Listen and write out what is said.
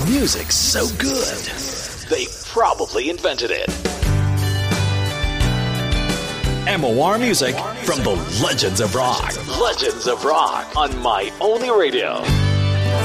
Music's so good, they probably invented it. MOR Music from the Legends of Rock. Legends of Rock on My Only Radio.